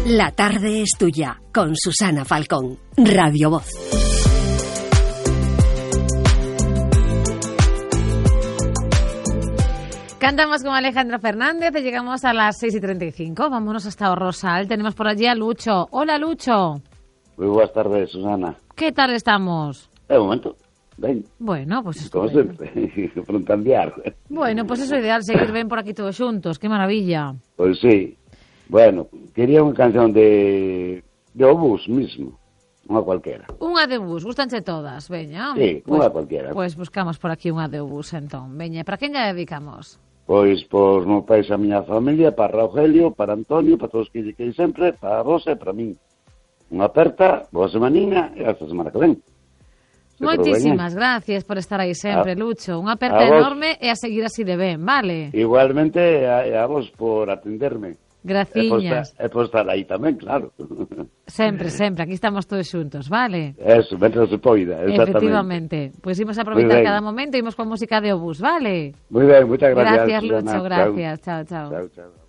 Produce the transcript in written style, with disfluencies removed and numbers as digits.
La tarde es tuya, con Susana Falcón, Radio Voz. Cantamos con Alejandra Fernández y llegamos a las 6:35. Vámonos hasta Rosal. Tenemos por allí a Lucho. Hola, Lucho. Muy buenas tardes, Susana. ¿Qué tal estamos? De momento, ben. Bueno, pues como sempre, frontandear. Bueno, pues eso é ideal, seguir ben por aquí todos xuntos. Qué maravilla. Pois sí. Bueno, quería unha canción de Obús mismo. Unha cualquera. Unha de Bus, gustanche todas, veña. Sí, unha cualquera. Pois buscamos por aquí unha de Bus, entón. Veña, para quen lle dedicamos? Pois por meu país, a miña familia, para Rogelio, para Antonio, para todos que queréis sempre, para vos e para min. Unha aperta, boa semaninha e hasta semana que ven. Moitísimas gracias por estar aí sempre, Lucho. Unha aperta enorme e a seguir así de ben, vale? Igualmente a vos por atenderme. Graciñas. E por estar aí tamén, claro. Sempre, sempre, aquí estamos todos xuntos, vale? Eso, mentre se poida, exactamente. Efectivamente. Pois imos aproveitar cada momento e imos con música de Obús, vale? Moi ben, moitas gracias. Gracias, Lucho, gracias. Chao, chao. Chao, chao.